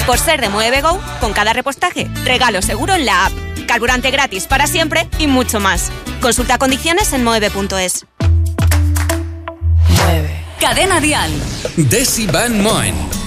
Por ser de Moeve Go, con cada repostaje, regalo seguro en la app, carburante gratis para siempre y mucho más. Consulta condiciones en moeve.es. Cadena Dial. Desi Van Moen.